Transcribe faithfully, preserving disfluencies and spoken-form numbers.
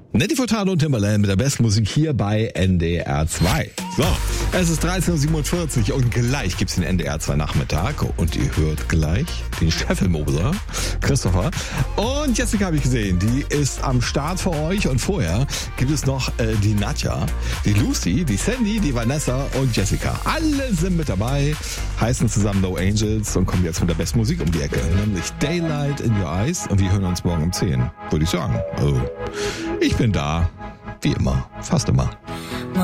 Nettie Furtado und Timbaland mit der besten Musik hier bei N D R zwei. So, es ist dreizehn Uhr siebenundvierzig und gleich gibt's den N D R zwei Nachmittag und ihr hört gleich den Scheffelmoser, Christopher. Und Jessica habe ich gesehen, die ist am Start für euch und vorher gibt es noch äh, die Nadja, die Lucy, die Sandy, die Vanessa und Jessica. Alle sind mit dabei, heißen zusammen No Angels und kommen jetzt mit der besten Musik um die Ecke, nämlich Daylight in Your Eyes und wir hören uns morgen um zehn, würde ich sagen. Also, ich bin da, wie immer, fast immer.